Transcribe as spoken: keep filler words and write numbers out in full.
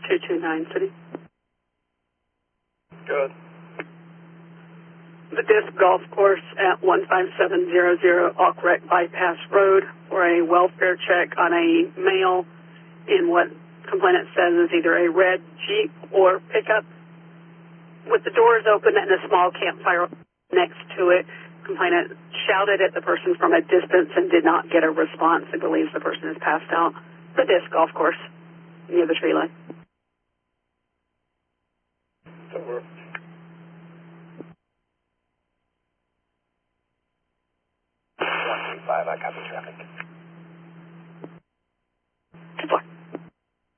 two two nine City. Good. The disc golf course at one five seven zero zero Aukrek Bypass Road for a welfare check on a male in what complainant says is either a red Jeep or pickup with the doors open and a small campfire next to it. Complainant shouted at the person from a distance and did not get a response. He believes the person is passed out. The disc golf course near the tree line. Over. one three five, I copy traffic.